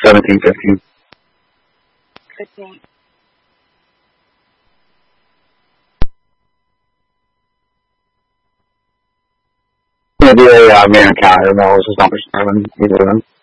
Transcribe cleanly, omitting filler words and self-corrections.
1715. 15. It's going to be a main account. I don't know. It's just not for Sterling, either of them.